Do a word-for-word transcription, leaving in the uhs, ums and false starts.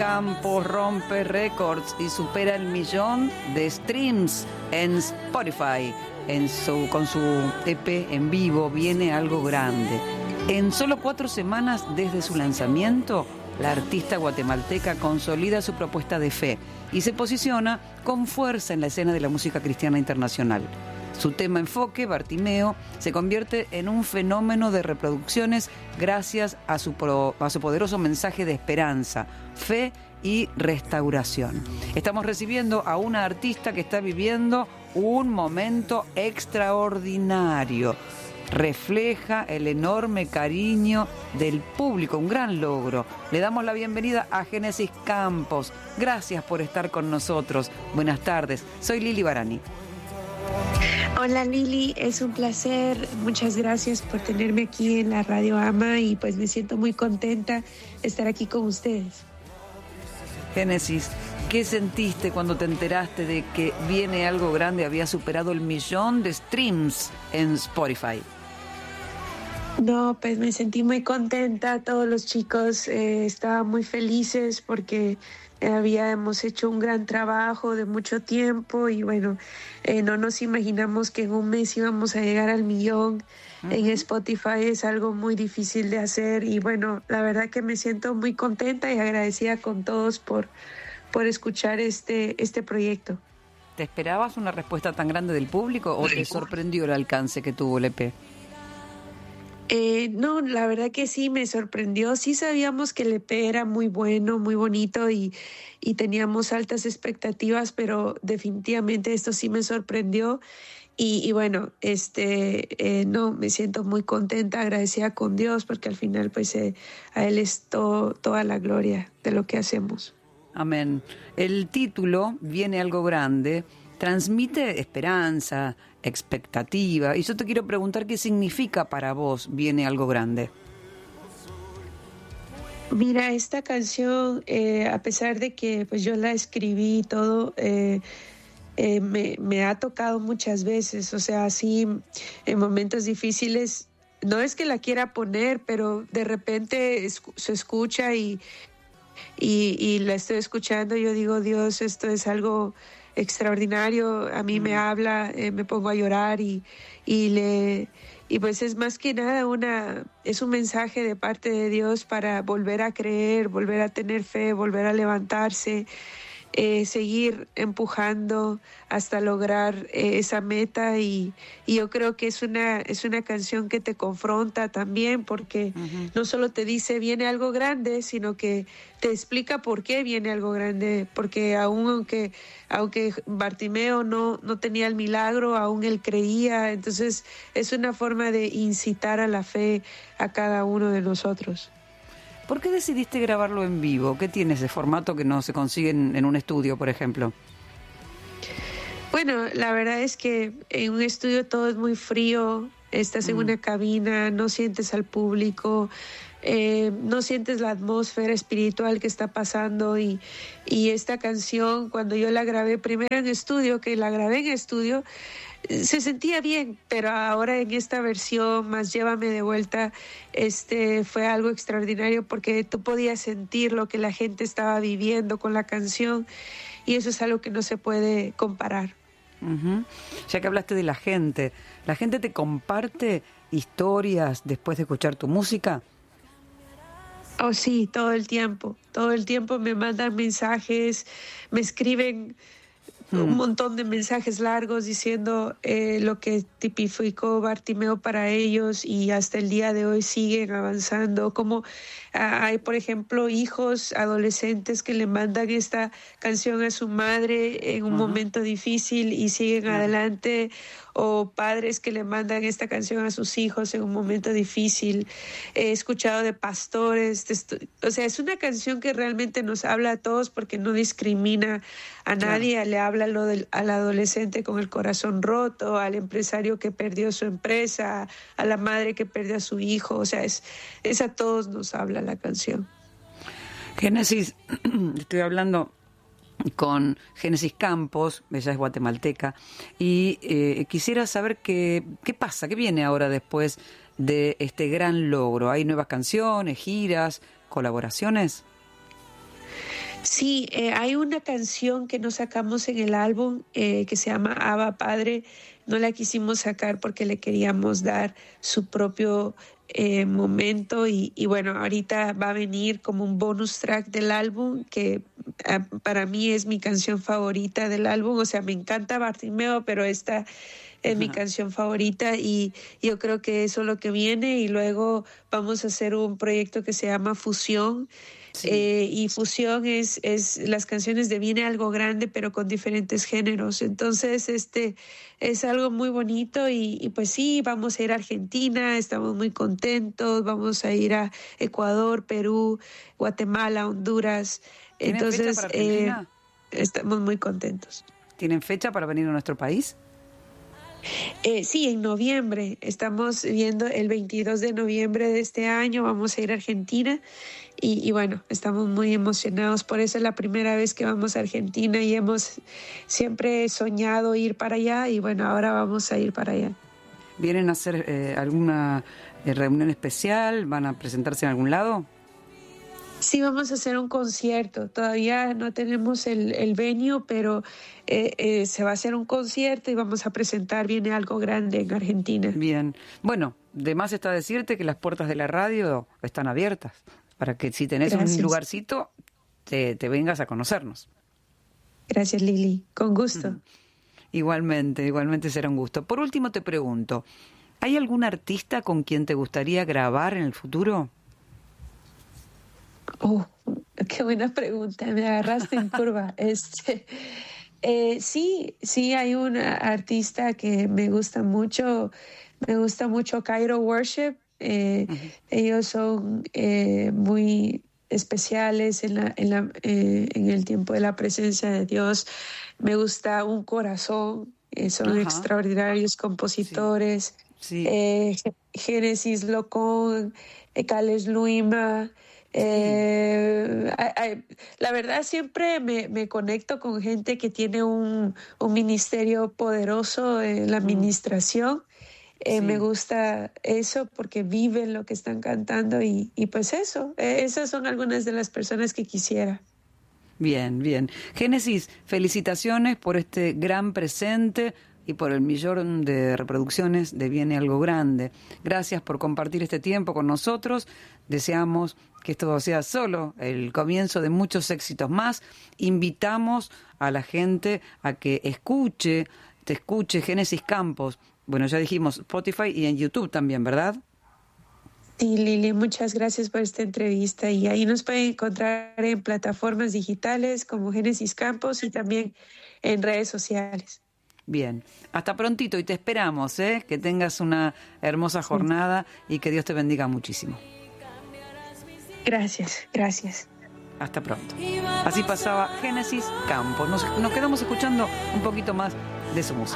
Campos rompe récords y supera el millón de streams en Spotify. En su, con su E P en vivo Viene Algo Grande. En solo cuatro semanas desde su lanzamiento, la artista guatemalteca consolida su propuesta de fe y se posiciona con fuerza en la escena de la música cristiana internacional. Su tema enfoque, Bartimeo, se convierte en un fenómeno de reproducciones gracias a su, pro, a su poderoso mensaje de esperanza, fe y restauración. Estamos recibiendo a una artista que está viviendo un momento extraordinario. Refleja el enorme cariño del público, un gran logro. Le damos la bienvenida a Génesis Campos. Gracias por estar con nosotros. Buenas tardes, soy Lili Barani. Hola Lili, es un placer, muchas gracias por tenerme aquí en la Radio AMA y pues me siento muy contenta de estar aquí con ustedes. Génesis, ¿qué sentiste cuando te enteraste de que Viene Algo Grande había superado el millón de streams en Spotify? No, pues me sentí muy contenta, todos los chicos eh, estaban muy felices porque habíamos hecho un gran trabajo de mucho tiempo y bueno, eh, no nos imaginamos que en un mes íbamos a llegar al millón. Uh-huh. En Spotify es algo muy difícil de hacer y bueno, la verdad que me siento muy contenta y agradecida con todos por, por escuchar este, este proyecto. ¿Te esperabas una respuesta tan grande del público o te sorprendió el alcance que tuvo el E P? Eh, no, la verdad que sí, me sorprendió. Sí sabíamos que el E P era muy bueno, muy bonito y, y teníamos altas expectativas, pero definitivamente esto sí me sorprendió. Y, y bueno, este, eh, no, me siento muy contenta, agradecida con Dios, porque al final pues eh, a Él es todo, toda la gloria de lo que hacemos. Amén. El título, Viene Algo Grande, transmite esperanza, expectativa. Y yo te quiero preguntar qué significa para vos Viene Algo Grande. Mira, esta canción, eh, a pesar de que pues yo la escribí y todo, eh, eh, me, me ha tocado muchas veces. O sea, así en momentos difíciles, no es que la quiera poner, pero de repente es, se escucha y, y, y la estoy escuchando. Yo digo, Dios, esto es algo extraordinario, a mí me habla, eh, me pongo a llorar y, y le y pues es más que nada una es un mensaje de parte de Dios para volver a creer, volver a tener fe, volver a levantarse, eh, seguir empujando hasta lograr eh, esa meta y, y yo creo que es una es una canción que te confronta también porque uh-huh. no solo te dice viene algo grande, sino que te explica por qué viene algo grande, porque aún aunque aunque Bartimeo no no tenía el milagro, aún él creía, entonces es una forma de incitar a la fe a cada uno de nosotros. ¿Por qué decidiste grabarlo en vivo? ¿Qué tiene ese formato que no se consigue en, en un estudio, por ejemplo? Bueno, la verdad es que en un estudio todo es muy frío, estás en mm. una cabina, no sientes al público, eh, no sientes la atmósfera espiritual que está pasando y, y esta canción, cuando yo la grabé primero en estudio, que la grabé en estudio, se sentía bien, pero ahora en esta versión más Llévame de vuelta, este fue algo extraordinario porque tú podías sentir lo que la gente estaba viviendo con la canción y eso es algo que no se puede comparar. Uh-huh. Ya que hablaste de la gente, ¿la gente te comparte historias después de escuchar tu música? Oh sí, todo el tiempo, todo el tiempo me mandan mensajes, me escriben un montón de mensajes largos diciendo eh, lo que tipificó Bartimeo para ellos y hasta el día de hoy siguen avanzando. Como uh, hay, por ejemplo, hijos, adolescentes que le mandan esta canción a su madre en un uh-huh. momento difícil y siguen uh-huh. adelante, o padres que le mandan esta canción a sus hijos en un momento difícil. He escuchado de pastores, de, o sea, es una canción que realmente nos habla a todos porque no discrimina a nadie, claro. Le habla lo del, al adolescente con el corazón roto, al empresario que perdió su empresa, a la madre que perdió a su hijo, o sea, es, es a todos nos habla la canción. Génesis, estoy hablando con Génesis Campos, ella es guatemalteca, y eh, quisiera saber qué, qué pasa, qué viene ahora después de este gran logro. ¿Hay nuevas canciones, giras, colaboraciones? Sí, eh, hay una canción que no sacamos en el álbum eh, que se llama Abba Padre. No la quisimos sacar porque le queríamos dar su propio eh, momento y, y bueno, ahorita va a venir como un bonus track del álbum que eh, para mí es mi canción favorita del álbum. O sea, me encanta Bartimeo, pero esta es mi canción favorita y yo creo que eso es lo que viene. Y luego vamos a hacer un proyecto que se llama Fusión. Sí. Eh, y fusión es, es las canciones de Viene Algo Grande, pero con diferentes géneros. Entonces, este es algo muy bonito y, y pues sí, vamos a ir a Argentina, estamos muy contentos, vamos a ir a Ecuador, Perú, Guatemala, Honduras. ¿Tienen Entonces, fecha para Argentina? Eh, estamos muy contentos. ¿Tienen fecha para venir a nuestro país? Eh, sí, en noviembre. Estamos viendo el veintidós de noviembre de este año. Vamos a ir a Argentina y, y bueno, estamos muy emocionados. Por eso es la primera vez que vamos a Argentina y hemos siempre soñado ir para allá y bueno, ahora vamos a ir para allá. ¿Vienen a hacer eh, alguna eh, reunión especial? ¿Van a presentarse en algún lado? Sí, vamos a hacer un concierto. Todavía no tenemos el, el venue, pero eh, eh, se va a hacer un concierto y vamos a presentar Viene Algo Grande en Argentina. Bien. Bueno, de más está decirte que las puertas de la radio están abiertas para que si tenés Gracias. un lugarcito, te, te vengas a conocernos. Gracias, Lili. Con gusto. Mm. Igualmente, igualmente será un gusto. Por último te pregunto, ¿hay algún artista con quien te gustaría grabar en el futuro? Oh, qué buena pregunta, me agarraste en curva. Este, eh, sí, sí, hay una artista que me gusta mucho, me gusta mucho Cairo Worship. Eh, uh-huh. Ellos son eh, muy especiales en, la, en, la, eh, en el tiempo de la presencia de Dios. Me gusta Un Corazón, eh, son uh-huh. extraordinarios compositores. Sí. Sí. Eh, Génesis Locón, eh, Cales Luima. Eh, I, I, la verdad siempre me, me conecto con gente que tiene un, un ministerio poderoso en la administración. Eh, sí. Me gusta eso porque viven lo que están cantando y, y pues eso, eh, esas son algunas de las personas que quisiera. Bien, bien. Génesis, felicitaciones por este gran presente y por el millón de reproducciones de Viene Algo Grande. Gracias por compartir este tiempo con nosotros. Deseamos que esto sea solo el comienzo de muchos éxitos más. Invitamos a la gente a que escuche, te escuche Génesis Campos. Bueno, ya dijimos Spotify y en YouTube también, ¿verdad? Sí, Lili, muchas gracias por esta entrevista y ahí nos pueden encontrar en plataformas digitales como Génesis Campos y también en redes sociales. Bien, hasta prontito y te esperamos, ¿eh? Que tengas una hermosa jornada y que Dios te bendiga muchísimo. Gracias, gracias. Hasta pronto. Así pasaba Génesis Campos. Nos, nos quedamos escuchando un poquito más de su música.